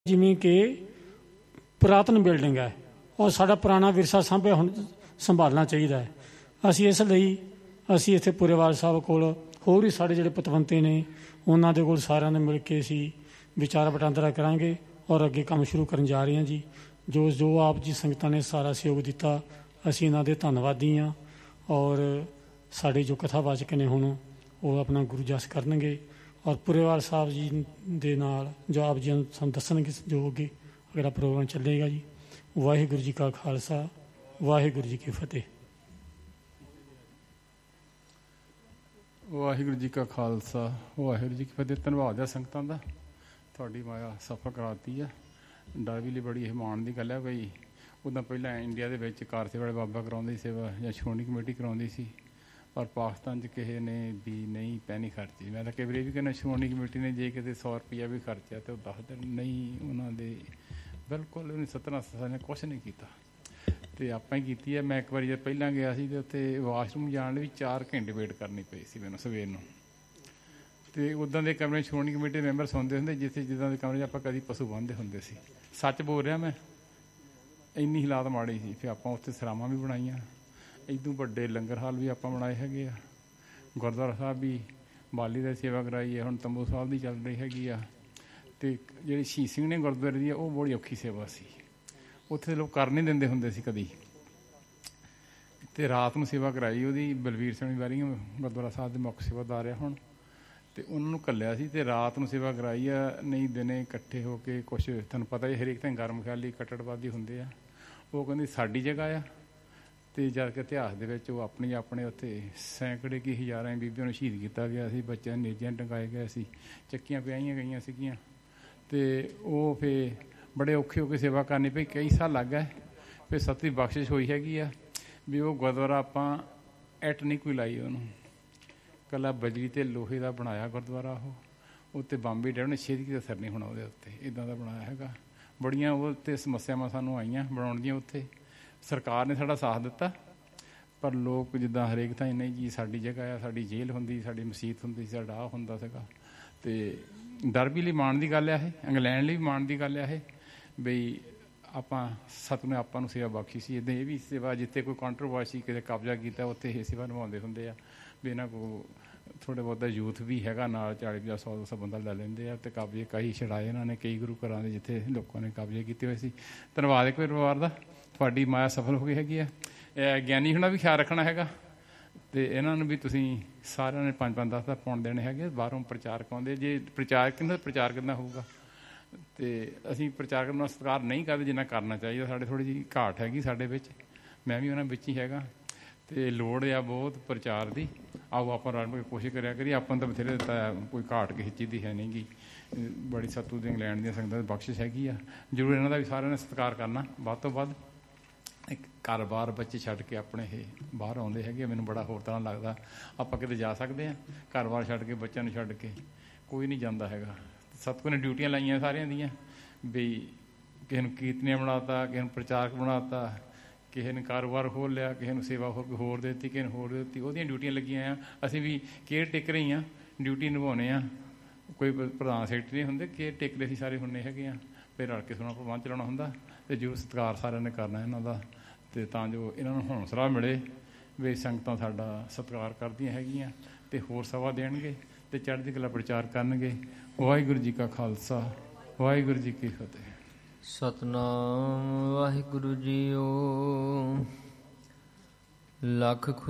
ਜਿਵੇਂ ਕਿ ਪੁਰਾਤਨ ਬਿਲਡਿੰਗ ਹੈ ਔਰ ਸਾਡਾ ਪੁਰਾਣਾ ਵਿਰਸਾ ਸਾਂਭਿਆ ਹੁਣ ਸੰਭਾਲਣਾ ਚਾਹੀਦਾ ਹੈ। ਅਸੀਂ ਇਸ ਲਈ ਅਸੀਂ ਇੱਥੇ ਪੁਰੇਵਾਲ ਸਾਹਿਬ ਕੋਲ ਹੋਰ ਵੀ ਸਾਡੇ ਜਿਹੜੇ ਪਤਵੰਤੇ ਨੇ ਉਹਨਾਂ ਦੇ ਕੋਲ ਸਾਰਿਆਂ ਨੇ ਮਿਲ ਕੇ ਅਸੀਂ ਵਿਚਾਰ ਵਟਾਂਦਰਾ ਕਰਾਂਗੇ ਔਰ ਅੱਗੇ ਕੰਮ ਸ਼ੁਰੂ ਕਰਨ ਜਾ ਰਹੇ ਹਾਂ ਜੀ। ਜੋ ਆਪ ਜੀ ਸੰਗਤਾਂ ਨੇ ਸਾਰਾ ਸਹਿਯੋਗ ਦਿੱਤਾ, ਅਸੀਂ ਇਹਨਾਂ ਦੇ ਧੰਨਵਾਦੀ ਹਾਂ। ਔਰ ਸਾਡੇ ਜੋ ਕਥਾਵਾਚਕ ਨੇ ਹੁਣ ਉਹ ਆਪਣਾ ਗੁਰੂ ਜਸ ਕਰਨਗੇ ਔਰ ਪੁਰੇਵਾਲ ਸਾਹਿਬ ਜੀ ਦੇ ਨਾਲ ਜੋ ਆਪ ਜੀ ਸਾਨੂੰ ਦੱਸਣਗੇ ਜੋ ਅੱਗੇ ਅਗਲਾ ਪ੍ਰੋਗਰਾਮ ਚੱਲੇਗਾ ਜੀ। ਵਾਹਿਗੁਰੂ ਜੀ ਕਾ ਖਾਲਸਾ, ਵਾਹਿਗੁਰੂ ਜੀ ਕੀ ਫਤਿਹ। ਵਾਹਿਗੁਰੂ ਜੀ ਕਾ ਖਾਲਸਾ, ਵਾਹਿਗੁਰੂ ਜੀ ਕੀ ਫਤਿਹ। ਧੰਨਵਾਦ ਹੈ ਸੰਗਤਾਂ ਦਾ, ਤੁਹਾਡੀ ਮਾਇਆ ਸਫਲ ਕਰਾਤੀ ਆ। ਡਾਵੀ ਲਈ ਬੜੀ ਇਹ ਮਾਣ ਦੀ ਗੱਲ ਹੈ ਬਈ ਉੱਦਾਂ ਪਹਿਲਾਂ ਇੰਡੀਆ ਦੇ ਵਿੱਚ ਕਾਰ ਸੇਵਾ ਵਾਲੇ ਬਾਬਾ ਕਰਾਉਂਦੇ ਸੀ ਸੇਵਾ ਜਾਂ ਸ਼੍ਰੋਮਣੀ ਕਮੇਟੀ ਕਰਾਉਂਦੀ ਸੀ, ਪਰ ਪਾਕਿਸਤਾਨ 'ਚ ਕਿਸੇ ਨੇ ਵੀ ਨਹੀਂ ਪੈਣੀ ਖਰਚੀ। ਮੈਂ ਤਾਂ ਕਈ ਵਾਰੀ ਇਹ ਵੀ ਕਹਿੰਦਾ ਸ਼੍ਰੋਮਣੀ ਕਮੇਟੀ ਨੇ ਜੇ ਕਿਤੇ 100 ਰੁਪਈਆ ਵੀ ਖਰਚਿਆ ਤਾਂ ਉਹ 10 ਦਿਨ ਨਹੀਂ, ਉਹਨਾਂ ਦੇ ਬਿਲਕੁਲ ਉਹਨੇ ਸਤਿਨਾਮ ਨੇ ਕੁਛ ਨਹੀਂ ਕੀਤਾ ਅਤੇ ਆਪਾਂ ਹੀ ਕੀਤੀ ਹੈ। ਮੈਂ ਇੱਕ ਵਾਰੀ ਜਦ ਪਹਿਲਾਂ ਗਿਆ ਸੀ ਅਤੇ ਉੱਥੇ ਵਾਸ਼ਰੂਮ ਜਾਣ ਲਈ ਵੀ 4 ਘੰਟੇ ਵੇਟ ਕਰਨੀ ਪਈ ਸੀ ਮੈਨੂੰ ਸਵੇਰ ਨੂੰ। ਅਤੇ ਉੱਦਾਂ ਦੇ ਕਮਰੇ ਸ਼੍ਰੋਮਣੀ ਕਮੇਟੀ ਦੇ ਮੈਂਬਰ ਸੌਂਦੇ ਹੁੰਦੇ ਜਿੱਥੇ ਜਿੱਦਾਂ ਦੇ ਕਮਰੇ 'ਚ ਆਪਾਂ ਕਦੀ ਪਸ਼ੂ ਬੰਨ੍ਹਦੇ ਹੁੰਦੇ ਸੀ। ਸੱਚ ਬੋਲ ਰਿਹਾ ਮੈਂ, ਇੰਨੀ ਹਾਲਾਤ ਮਾੜੀ ਸੀ। ਫਿਰ ਆਪਾਂ ਉੱਥੇ ਸਰਾਵਾਂ ਵੀ ਬਣਾਈਆਂ, ਇੱਦੋਂ ਵੱਡੇ ਲੰਗਰ ਹਾਲ ਵੀ ਆਪਾਂ ਬਣਾਏ ਹੈਗੇ ਆ। ਗੁਰਦੁਆਰਾ ਸਾਹਿਬ ਵੀ ਬਾਲੀ ਦੀ ਸੇਵਾ ਕਰਾਈ ਹੈ, ਹੁਣ ਤੰਬੂ ਸਾਹਿਬ ਦੀ ਚੱਲ ਰਹੀ ਹੈਗੀ ਆ। ਅਤੇ ਜਿਹੜੀ ਸ਼ਹੀਦ ਸਿੰਘ ਨੇ ਗੁਰਦੁਆਰੇ ਦੀ ਆ ਉਹ ਬੜੀ ਔਖੀ ਸੇਵਾ ਸੀ, ਉੱਥੇ ਲੋਕ ਕਰ ਨਹੀਂ ਦਿੰਦੇ ਹੁੰਦੇ ਸੀ ਕਦੀ। ਅਤੇ ਰਾਤ ਨੂੰ ਸੇਵਾ ਕਰਾਈ ਉਹਦੀ ਬਲਵੀਰ ਸਿੰਘ ਵਾਰੀ ਗੁਰਦੁਆਰਾ ਸਾਹਿਬ ਦੇ ਮੁੱਖ ਸੇਵਾਦਾਰ ਆ ਹੁਣ, ਅਤੇ ਉਹਨਾਂ ਨੂੰ ਘੱਲਿਆ ਸੀ ਅਤੇ ਰਾਤ ਨੂੰ ਸੇਵਾ ਕਰਾਈ ਆ। ਨਹੀਂ ਦਿਨੇ ਇਕੱਠੇ ਹੋ ਕੇ ਕੁਛ ਤੁਹਾਨੂੰ ਪਤਾ ਹੀ ਹਰੇਕ ਤਾਂ ਗਰਮ ਖਿਆਲੀ ਕੱਟੜਵਾਦੀ ਹੁੰਦੇ ਆ। ਉਹ ਕਹਿੰਦੇ ਸਾਡੀ ਜਗ੍ਹਾ ਆ, ਅਤੇ ਜਦ ਕਿ ਇਤਿਹਾਸ ਦੇ ਵਿੱਚ ਉਹ ਆਪਣੇ ਉੱਥੇ ਸੈਂਕੜੇ ਕੀ ਹਜ਼ਾਰਾਂ ਬੀਬੀਆਂ ਨੂੰ ਸ਼ਹੀਦ ਕੀਤਾ ਗਿਆ ਸੀ, ਬੱਚਿਆਂ ਨੂੰ ਨੇਜਿਆਂ ਟੰਗਾਏ ਗਏ ਸੀ, ਚੱਕੀਆਂ ਪਿਆਈਆਂ ਗਈਆਂ ਸੀਗੀਆਂ। ਅਤੇ ਉਹ ਫਿਰ ਬੜੇ ਔਖੇ ਹੋ ਕੇ ਸੇਵਾ ਕਰਨੀ ਪਈ, ਕਈ ਸਾਲ ਲੱਗ ਗਏ। ਫਿਰ ਸਤਵੀਂ ਬਖਸ਼ਿਸ਼ ਹੋਈ ਹੈਗੀ ਆ ਵੀ ਉਹ ਗੁਰਦੁਆਰਾ ਆਪਾਂ ਇੱਟ ਨਹੀਂ ਕੋਈ ਲਾਈ, ਉਹਨੂੰ ਇਕੱਲਾ ਬਜਰੀ ਅਤੇ ਲੋਹੇ ਦਾ ਬਣਾਇਆ ਗੁਰਦੁਆਰਾ। ਉਹ ਉੱਤੇ ਬੰਬੇ ਡਿਆ, ਉਹਨੇ ਛੇਤੀ ਦਾ ਅਸਰ ਨਹੀਂ ਹੋਣਾ ਉਹਦੇ ਉੱਤੇ, ਇੱਦਾਂ ਦਾ ਬਣਾਇਆ ਹੈਗਾ। ਬੜੀਆਂ ਉਹ 'ਤੇ ਸਮੱਸਿਆਵਾਂ ਸਾਨੂੰ ਆਈਆਂ ਬਣਾਉਣ ਦੀਆਂ। ਉੱਥੇ ਸਰਕਾਰ ਨੇ ਸਾਡਾ ਸਾਥ ਦਿੱਤਾ, ਪਰ ਲੋਕ ਜਿੱਦਾਂ ਹਰੇਕ ਥਾਂ ਨਹੀਂ ਜੀ ਸਾਡੀ ਜਗ੍ਹਾ ਆ, ਸਾਡੀ ਜੇਲ੍ਹ ਹੁੰਦੀ, ਸਾਡੀ ਮਸੀਤ ਹੁੰਦੀ, ਸਾਡਾ ਆਹ ਹੁੰਦਾ ਸੀਗਾ। ਅਤੇ ਡਰਬੀ ਲਈ ਮਾਣ ਦੀ ਗੱਲ ਆ ਇਹ, ਇੰਗਲੈਂਡ ਲਈ ਵੀ ਮਾਣ ਦੀ ਗੱਲ ਆ ਇਹ ਬਈ ਆਪਾਂ ਸਤਿਗੁਰੂ ਨੇ ਆਪਾਂ ਨੂੰ ਸੇਵਾ ਬਖਸ਼ੀ ਸੀ। ਇੱਦਾਂ ਇਹ ਵੀ ਸੇਵਾ ਜਿੱਥੇ ਕੋਈ ਕੰਟਰੋਵਰਸੀ ਕਿਸੇ ਕਬਜ਼ਾ ਕੀਤਾ ਉੱਥੇ ਇਹ ਸੇਵਾ ਨਿਭਾਉਂਦੇ ਹੁੰਦੇ ਆ ਵੀ ਇਹਨਾਂ ਕੋਲ ਥੋੜ੍ਹੇ ਬਹੁਤਾ ਯੂਥ ਵੀ ਹੈਗਾ ਨਾਲ, 40-50 100-200 ਬੰਦਾ ਲੈ ਲੈਂਦੇ ਆ। ਅਤੇ ਕਬਜ਼ੇ ਕਈ ਛਡਾਏ ਇਹਨਾਂ ਨੇ, ਕਈ ਗੁਰੂ ਘਰਾਂ ਦੇ ਜਿੱਥੇ ਲੋਕਾਂ ਨੇ ਕਬਜ਼ੇ ਕੀਤੇ ਹੋਏ ਸੀ। ਧੰਨਵਾਦ ਇੱਕ ਪਰਿਵਾਰ ਦਾ, ਤੁਹਾਡੀ ਮਾਇਆ ਸਫਲ ਹੋ ਗਈ ਹੈਗੀ ਆ। ਗਿਆਨੀ ਹੁਣਾਂ ਵੀ ਖਿਆਲ ਰੱਖਣਾ ਹੈਗਾ, ਅਤੇ ਇਹਨਾਂ ਨੂੰ ਵੀ ਤੁਸੀਂ ਸਾਰਿਆਂ ਨੇ 5-5 10 ਪਾਉਣ ਦੇਣੇ ਹੈਗੇ। ਬਾਹਰੋਂ ਪ੍ਰਚਾਰਕ ਆਉਂਦੇ, ਜੇ ਪ੍ਰਚਾਰ ਕਿੱਦਾਂ ਹੋਊਗਾ। ਅਤੇ ਅਸੀਂ ਪ੍ਰਚਾਰਕ ਨੂੰ ਸਤਿਕਾਰ ਨਹੀਂ ਕਰਦੇ ਜਿੰਨਾ ਕਰਨਾ ਚਾਹੀਦਾ। ਸਾਡੇ ਥੋੜ੍ਹੀ ਜਿਹੀ ਘਾਟ ਹੈਗੀ ਸਾਡੇ ਵਿੱਚ, ਮੈਂ ਵੀ ਉਹਨਾਂ ਵਿੱਚ ਹੀ ਹੈਗਾ, ਅਤੇ ਲੋੜ ਆ ਬਹੁਤ ਪ੍ਰਚਾਰ ਦੀ। ਆਓ ਆਪਾਂ ਰਲ ਕੇ ਕੋਸ਼ਿਸ਼ ਕਰਿਆ ਕਰੀਏ। ਆਪਾਂ ਨੂੰ ਤਾਂ ਬਥੇਰੇ ਦਿੱਤਾ, ਕੋਈ ਘਾਟ ਕਿਸੇ ਚੀਜ਼ ਦੀ ਹੈ ਨਹੀਂ ਗੀ। ਬੜੀ ਸਤਿਗੁਰੂ ਦੀ ਇੰਗਲੈਂਡ ਦੀਆਂ ਸੰਗਤਾਂ ਦੀ ਬਖਸ਼ਿਸ਼ ਹੈਗੀ ਆ। ਜ਼ਰੂਰ ਇਹਨਾਂ ਦਾ ਵੀ ਸਾਰਿਆਂ ਨੇ ਸਤਿਕਾਰ ਕਰਨਾ ਵੱਧ ਤੋਂ ਵੱਧ। ਇੱਕ ਘਰ ਬਾਰ ਬੱਚੇ ਛੱਡ ਕੇ ਆਪਣੇ ਇਹ ਬਾਹਰ ਆਉਂਦੇ ਹੈਗੇ, ਮੈਨੂੰ ਬੜਾ ਹੋਰ ਤਰ੍ਹਾਂ ਲੱਗਦਾ। ਆਪਾਂ ਕਿਤੇ ਜਾ ਸਕਦੇ ਹਾਂ, ਘਰ ਬਾਰ ਛੱਡ ਕੇ, ਬੱਚਿਆਂ ਨੂੰ ਛੱਡ ਕੇ ਕੋਈ ਨਹੀਂ ਜਾਂਦਾ ਹੈਗਾ। ਸਤਿਗੁਰੂ ਨੇ ਡਿਊਟੀਆਂ ਲਾਈਆਂ ਸਾਰਿਆਂ ਦੀਆਂ ਵੀ ਕਿਸੇ ਨੂੰ ਕੀਰਤਨੀਆ ਬਣਾ ਤਾ, ਕਿਸੇ ਨੂੰ ਪ੍ਰਚਾਰਕ ਬਣਾ ਤਾ, ਕਿਸੇ ਨੇ ਕਾਰੋਬਾਰ ਖੋਲ੍ਹ ਲਿਆ, ਕਿਸੇ ਨੂੰ ਸੇਵਾ ਹੋਰ ਦੇ ਦਿੱਤੀ, ਕਿਸੇ ਨੂੰ ਹੋਰ ਦੇ ਦਿੱਤੀ। ਉਹਦੀਆਂ ਡਿਊਟੀਆਂ ਲੱਗੀਆਂ ਆ। ਅਸੀਂ ਵੀ ਕੇਅਰ ਟੇਕਰ ਹੀ ਹਾਂ, ਡਿਊਟੀ ਨਿਭਾਉਂਦੇ ਹਾਂ। ਕੋਈ ਪ੍ਰਧਾਨ ਸੈਕਟਰੀ ਨਹੀਂ ਹੁੰਦੇ, ਕੇਅਰ ਟੇਕਰ ਅਸੀਂ ਸਾਰੇ ਹੁੰਦੇ ਹੈਗੇ ਹਾਂ। ਫਿਰ ਰਲ ਕੇ ਸੋਹਣਾ ਪ੍ਰਬੰਧ ਚਲਾਉਣਾ ਹੁੰਦਾ, ਅਤੇ ਜ਼ਰੂਰ ਸਤਿਕਾਰ ਸਾਰਿਆਂ ਨੇ ਕਰਨਾ ਇਹਨਾਂ ਦਾ, ਅਤੇ ਤਾਂ ਜੋ ਇਹਨਾਂ ਨੂੰ ਹੌਸਲਾ ਮਿਲੇ ਵੀ ਸੰਗਤਾਂ ਸਾਡਾ ਸਤਿਕਾਰ ਕਰਦੀਆਂ ਹੈਗੀਆਂ ਅਤੇ ਹੋਰ ਸੇਵਾ ਦੇਣਗੇ ਅਤੇ ਚੜ੍ਹਦੀ ਕਲਾ ਪ੍ਰਚਾਰ ਕਰਨਗੇ। ਵਾਹਿਗੁਰੂ ਜੀ ਕਾ ਖਾਲਸਾ, ਵਾਹਿਗੁਰੂ ਜੀ ਕੀ ਫਤਿਹ। ਸਤਿਨਾਮ ਵਾਹਿਗੁਰੂ ਜੀਓ। ਲੱਖ